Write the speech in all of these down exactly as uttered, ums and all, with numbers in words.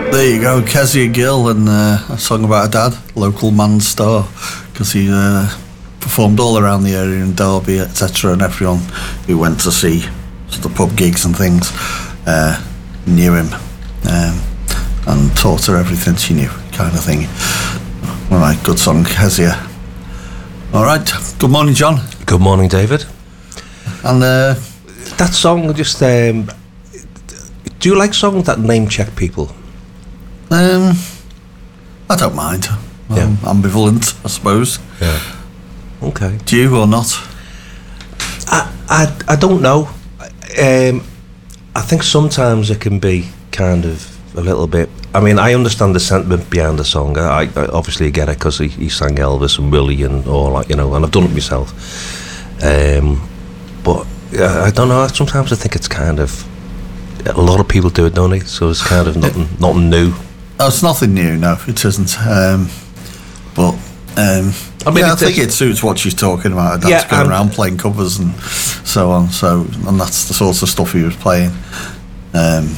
There you go, Kezia Gill, and uh, a song about her dad, local man star, because he uh, performed all around the area in Derby, et cetera, and everyone who went to see the pub gigs and things uh, knew him um, and taught her everything she knew, kind of thing. All right, good song, Kezia. All right, good morning, John. Good morning, David. And uh, that song, just um, do you like songs that name check people? Um, I don't mind. Yeah. I'm ambivalent, I suppose. Yeah. Okay. Do you or not? I I, I don't know. Um, I think sometimes it can be kind of a little bit. I mean, I understand the sentiment behind the song. I, I obviously get it because he, he sang Elvis and Willie and all that, you know, and I've done it myself. Um, but uh, I don't know. Sometimes I think it's kind of a lot of people do it, don't they? So it's kind of nothing, nothing new. Oh, it's nothing new, no, it isn't. Um, but um, I mean, yeah, I think it suits what she's talking about. Her dad's yeah, going around playing covers and so on. So, and that's the sort of stuff he was playing. Um,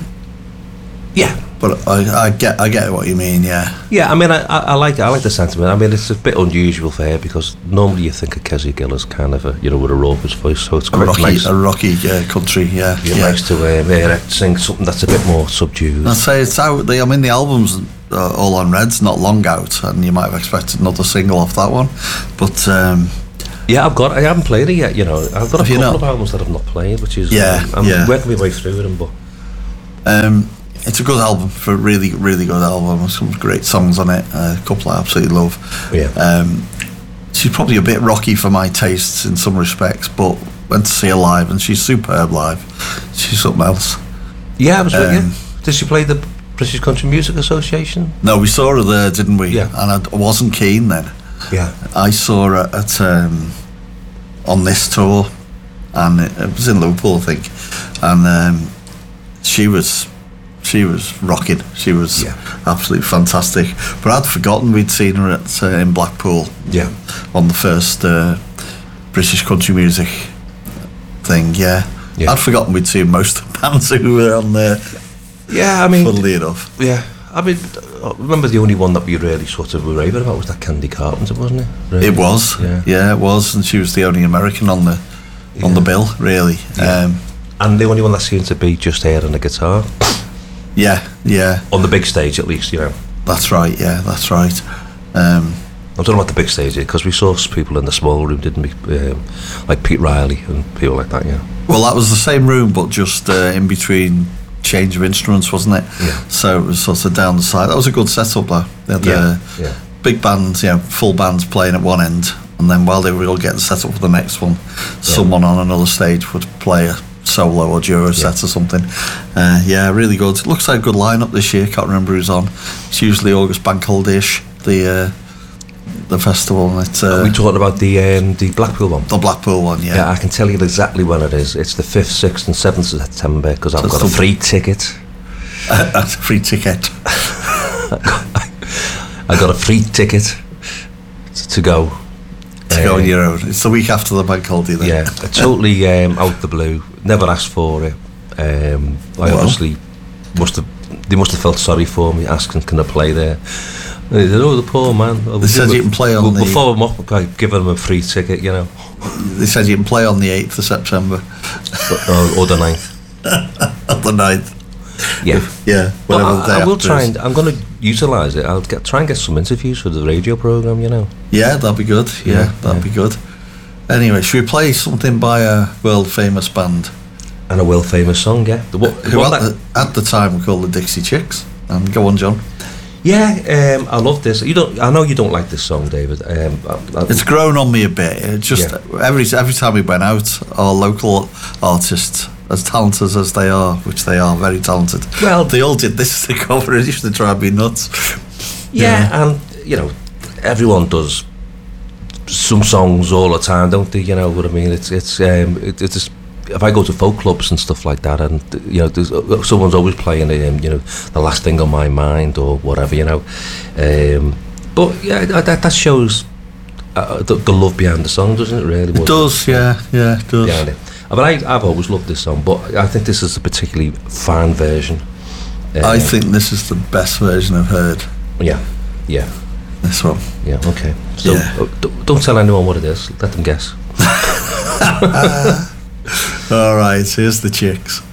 yeah, but I, I get, I get what you mean. Yeah, yeah. I mean, I, I like it. I like the sentiment. I mean, it's a bit unusual for her because normally you think of Kezia Gill as kind of a, you know, with a raucous voice. So it's quite a rocky, nice. a rocky uh, country. Yeah, yeah. yeah. Nice to um, hear her sing something that's a bit more subdued. I'd say it's out. The, I mean, the album's uh, all on Red's not long out, and you might have expected another single off that one. But um, yeah, I've got. I haven't played it yet. You know, I've got a couple not? of albums that I've not played, which is yeah. Um, I'm yeah. working my way through them, but. Um, It's a good album, for a really, really good album. Some great songs on it, uh, a couple I absolutely love. Yeah. Um, she's probably a bit rocky for my tastes in some respects, but went to see her live, and she's superb live. She's something else. Yeah, I was with Um, you. Did she play the British Country Music Association? No, we saw her there, didn't we? Yeah. And I wasn't keen then. Yeah. I saw her at um, on this tour, and it, it was in Liverpool, I think, and um, she was. She was rocking. She was yeah. absolutely fantastic. But I'd forgotten we'd seen her at uh, in Blackpool. Yeah. On the first uh, British country music thing. Yeah. yeah. I'd forgotten we'd seen most of the bands who were on there. Yeah, I mean. Funnily enough. Yeah. I mean, I remember the only one that we really sort of were raving about was that Candy Carpenter, wasn't it? Really? It was. Yeah. yeah, it was, and she was the only American on the yeah. on the bill, really. Yeah. Um, and the only one that seemed to be just her and the guitar. Yeah, yeah. On the big stage, at least, you know. That's right. Yeah, that's right. Um, I'm talking about the big stage because we saw people in the small room, didn't we? Um, like Pete Riley and people like that. Yeah. Well, that was the same room, but just uh, in between change of instruments, wasn't it? Yeah. So it was sort of down the side. That was a good setup, though. They had, yeah. Uh, yeah. Big bands, you know, full bands playing at one end, and then while they were all getting set up for the next one, yeah. someone on another stage would play a solo or duo yeah. set or something. Uh, yeah, really good. It looks like a good lineup this year. Can't remember who's on. It's usually August Bank Holiday-ish, the uh, the festival. It's, uh, Are we talking about the um, the Blackpool one? The Blackpool one, yeah. Yeah, I can tell you exactly when it is. It's the fifth, sixth and seventh of September because I've got a free ticket. A free ticket. I got a free ticket to go. To go on your own. It's the week after the bank holiday then. Yeah, totally um, out the blue. Never asked for it. Um, I well. obviously must have. They must have felt sorry for me, asking can I play there. And they said, "Oh, the poor man." They said you can play on the. Before I'm up, I give them a free ticket, you know. They said you can play on the eighth of September. or, or the ninth. Or the ninth. Yeah, yeah. Well, I, I will try and I'm going to utilise it. I'll get try and get some interviews for the radio programme. You know. Yeah, that'd be good. Yeah, yeah that'd yeah. be good. Anyway, should we play something by a world famous band? And a world famous song, yeah. The, what, Who at the, at the time were called the Dixie Chicks. Um, go on, John. Yeah, um, I love this. You don't. I know you don't like this song, David. Um, I, I, it's grown on me a bit. It just yeah. every every time we went out, our local artists, as talented as they are, which they are very talented. Well, they all did this to cover it. Used to drive me nuts. Yeah, yeah, and you know, everyone does some songs all the time, don't they? You know what I mean? It's it's um, it, it's. Just, if I go to folk clubs and stuff like that, and you know, there's, uh, someone's always playing, um, you know, The Last Thing on My Mind or whatever, you know. Um, but yeah, that that shows uh, the, the love behind the song, doesn't it? Really, it does, it? yeah, yeah, it does. It. But I, I've always loved this song, but I think this is a particularly fine version Uh, I think this is the best version I've heard. Yeah, yeah, This one. yeah. Okay. So Yeah. uh, d- don't tell anyone what it is. Let them guess. All right, here's the Chicks.